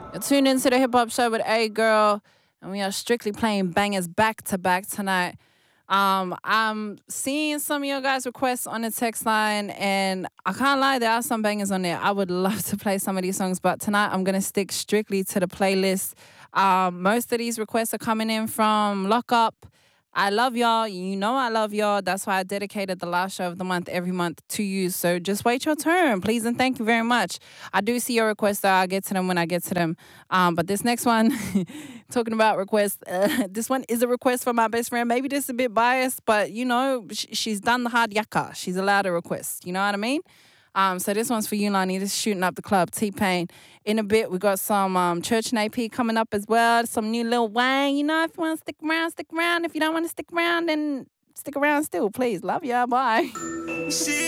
You're tuned into the Hip Hop Show with A Girl, and we are strictly playing bangers back to back tonight. I'm seeing some of your guys' requests on the text line, and I can't lie, there are some bangers on there. I would love to play some of these songs, but tonight I'm gonna stick strictly to the playlist. Most of these requests are coming in from Lock Up. I love y'all. You know I love y'all. That's why I dedicated the last show of the month every month to you. So just wait your turn, please, and thank you very much. I do see your requests, though. I'll get to them when I get to them. But this next one, talking about requests, this one is a request from my best friend. Maybe this is a bit biased, but you know, she's done the hard yakka. She's allowed a request. You know what I mean? So this one's for you, Lonnie. This is Shooting Up the Club, T-Pain. In a bit, we got some Church and AP coming up as well. Some new Lil Wayne. You know, if you want to stick around, stick around. If you don't want to stick around, then stick around still, please. Love ya. Bye.